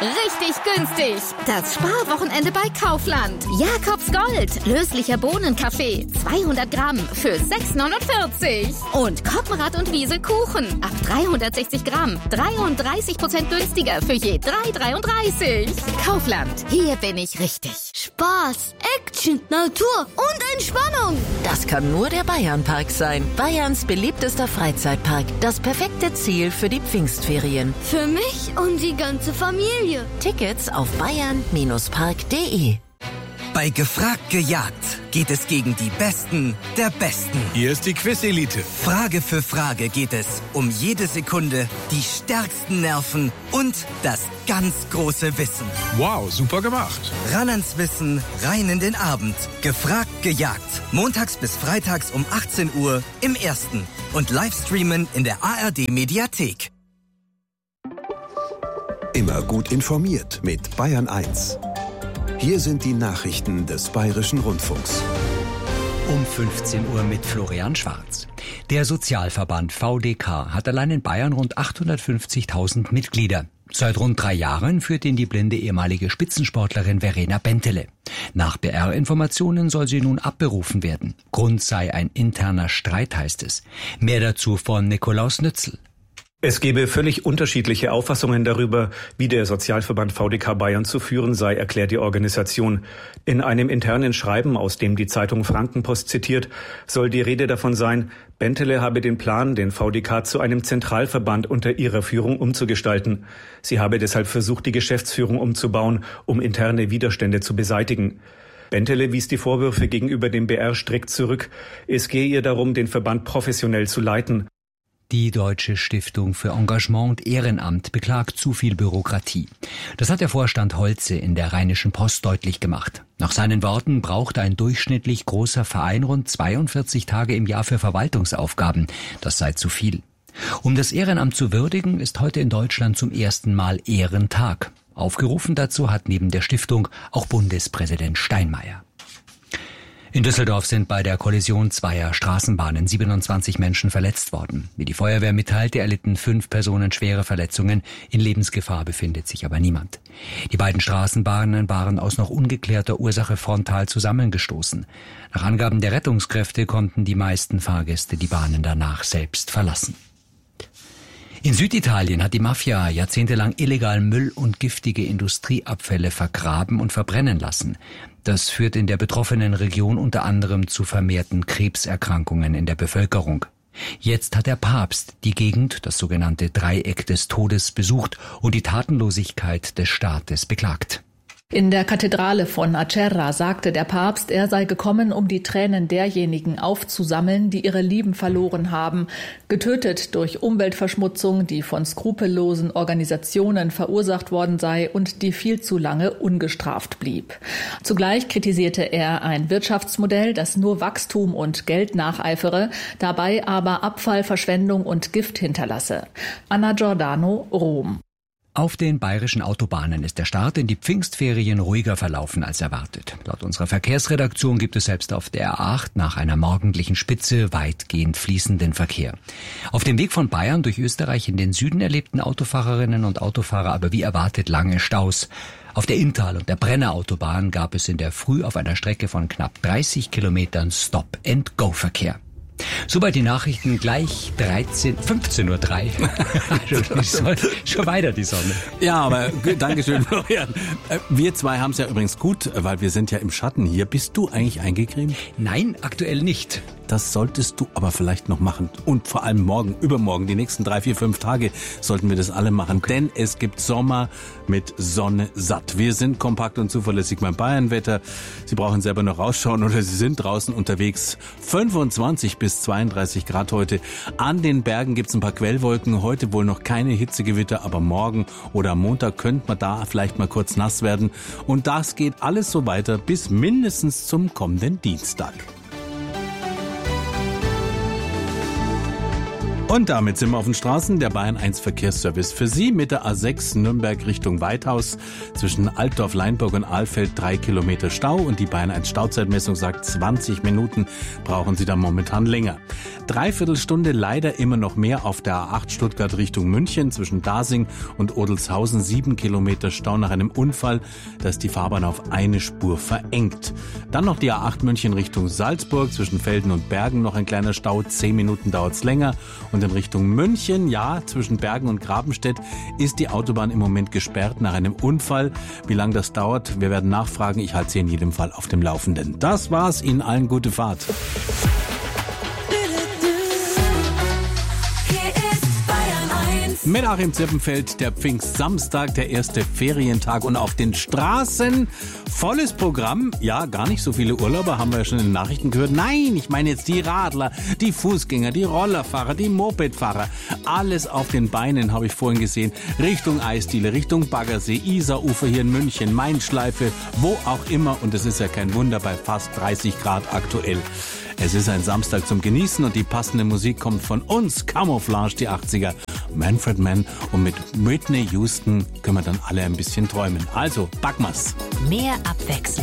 richtig günstig. Das Sparwochenende bei Kaufland. Jakobs Gold, löslicher Bohnenkaffee, 200 Gramm für 6,49. Und Koppenrad und Wiese Kuchen, ab 360 Gramm, 33% günstiger für je 3,33. Kaufland, hier bin ich richtig. Spaß, Action, Natur und Entspannung. Das kann nur der Bayernpark sein. Bayerns beliebtester Freizeitpark. Das perfekte Ziel für die Pfingstferien. Für mich und die ganze Familie. Tickets auf bayern-park.de. Bei Gefragt gejagt geht es gegen die Besten der Besten. Hier ist die Quiz-Elite. Frage für Frage geht es um jede Sekunde, die stärksten Nerven und das ganz große Wissen. Wow, super gemacht. Ran ans Wissen, rein in den Abend. Gefragt gejagt. Montags bis freitags um 18 Uhr im Ersten. Und Livestreamen in der ARD-Mediathek. Immer gut informiert mit Bayern 1. Hier sind die Nachrichten des Bayerischen Rundfunks. Um 15 Uhr mit Florian Schwarz. Der Sozialverband VDK hat allein in Bayern rund 850.000 Mitglieder. Seit rund 3 Jahren führt ihn die blinde ehemalige Spitzensportlerin Verena Bentele. Nach BR-Informationen soll sie nun abberufen werden. Grund sei ein interner Streit, heißt es. Mehr dazu von Nikolaus Nützl. Es gebe völlig unterschiedliche Auffassungen darüber, wie der Sozialverband VDK Bayern zu führen sei, erklärt die Organisation. In einem internen Schreiben, aus dem die Zeitung Frankenpost zitiert, soll die Rede davon sein, Bentele habe den Plan, den VDK zu einem Zentralverband unter ihrer Führung umzugestalten. Sie habe deshalb versucht, die Geschäftsführung umzubauen, um interne Widerstände zu beseitigen. Bentele wies die Vorwürfe gegenüber dem BR strikt zurück. Es gehe ihr darum, den Verband professionell zu leiten. Die Deutsche Stiftung für Engagement und Ehrenamt beklagt zu viel Bürokratie. Das hat der Vorstand Holze in der Rheinischen Post deutlich gemacht. Nach seinen Worten braucht ein durchschnittlich großer Verein rund 42 Tage im Jahr für Verwaltungsaufgaben. Das sei zu viel. Um das Ehrenamt zu würdigen, ist heute in Deutschland zum ersten Mal Ehrentag. Aufgerufen dazu hat neben der Stiftung auch Bundespräsident Steinmeier. In Düsseldorf sind bei der Kollision zweier Straßenbahnen 27 Menschen verletzt worden. Wie die Feuerwehr mitteilte, erlitten 5 Personen schwere Verletzungen. In Lebensgefahr befindet sich aber niemand. Die beiden Straßenbahnen waren aus noch ungeklärter Ursache frontal zusammengestoßen. Nach Angaben der Rettungskräfte konnten die meisten Fahrgäste die Bahnen danach selbst verlassen. In Süditalien hat die Mafia jahrzehntelang illegal Müll und giftige Industrieabfälle vergraben und verbrennen lassen. Das führt in der betroffenen Region unter anderem zu vermehrten Krebserkrankungen in der Bevölkerung. Jetzt hat der Papst die Gegend, das sogenannte Dreieck des Todes, besucht und die Tatenlosigkeit des Staates beklagt. In der Kathedrale von Acerra sagte der Papst, er sei gekommen, um die Tränen derjenigen aufzusammeln, die ihre Lieben verloren haben, getötet durch Umweltverschmutzung, die von skrupellosen Organisationen verursacht worden sei und die viel zu lange ungestraft blieb. Zugleich kritisierte er ein Wirtschaftsmodell, das nur Wachstum und Geld nacheifere, dabei aber Abfall, Verschwendung und Gift hinterlasse. Anna Giordano, Rom. Auf den bayerischen Autobahnen ist der Start in die Pfingstferien ruhiger verlaufen als erwartet. Laut unserer Verkehrsredaktion gibt es selbst auf der A8 nach einer morgendlichen Spitze weitgehend fließenden Verkehr. Auf dem Weg von Bayern durch Österreich in den Süden erlebten Autofahrerinnen und Autofahrer aber wie erwartet lange Staus. Auf der Inntal- und der Brenner-Autobahn gab es in der Früh auf einer Strecke von knapp 30 Kilometern Stop-and-Go-Verkehr. Soweit die Nachrichten, gleich 15:03 Uhr. Schon weiter die Sonne. Ja, aber Dankeschön, Florian. Wir zwei haben es ja übrigens gut, weil wir sind ja im Schatten hier. Bist du eigentlich eingecremt? Nein, aktuell nicht. Das solltest du aber vielleicht noch machen. Und vor allem morgen, übermorgen, die nächsten 3, 4, 5 Tage sollten wir das alle machen. Okay. Denn es gibt Sommer mit Sonne satt. Wir sind kompakt und zuverlässig beim Bayernwetter. Sie brauchen selber noch rausschauen oder Sie sind draußen unterwegs. 25 bis 32 Grad heute. An den Bergen gibt's ein paar Quellwolken. Heute wohl noch keine Hitzegewitter, aber morgen oder am Montag könnte man da vielleicht mal kurz nass werden. Und das geht alles so weiter bis mindestens zum kommenden Dienstag. Und damit sind wir auf den Straßen. Der Bayern 1 Verkehrsservice für Sie mit der A6 Nürnberg Richtung Weithaus. Zwischen Altdorf, Leinburg und Ahlfeld 3 Kilometer Stau. Und die Bayern 1 Stauzeitmessung sagt, 20 Minuten brauchen Sie da momentan länger. Dreiviertel Stunde leider immer noch mehr auf der A8 Stuttgart Richtung München. Zwischen Dasing und Odelshausen 7 Kilometer Stau nach einem Unfall, das die Fahrbahn auf eine Spur verengt. Dann noch die A8 München Richtung Salzburg. Zwischen Velden und Bergen noch ein kleiner Stau. 10 Minuten dauert's länger. Und in Richtung München, ja, zwischen Bergen und Grabenstedt ist die Autobahn im Moment gesperrt nach einem Unfall. Wie lange das dauert, wir werden nachfragen. Ich halte Sie in jedem Fall auf dem Laufenden. Das war's. Ihnen allen gute Fahrt. Mit Achim Zippenfeld, der Pfingstsamstag, der erste Ferientag und auf den Straßen volles Programm. Ja, gar nicht so viele Urlauber, haben wir ja schon in den Nachrichten gehört. Nein, ich meine jetzt die Radler, die Fußgänger, die Rollerfahrer, die Mopedfahrer. Alles auf den Beinen habe ich vorhin gesehen. Richtung Eisdiele, Richtung Baggersee, Isarufer hier in München, Mainschleife, wo auch immer. Und es ist ja kein Wunder bei fast 30 Grad aktuell. Es ist ein Samstag zum Genießen und die passende Musik kommt von uns, Camouflage, die 80er. Manfred Mann und mit Whitney Houston können wir dann alle ein bisschen träumen. Also, packen wir's. Mehr Abwechslung.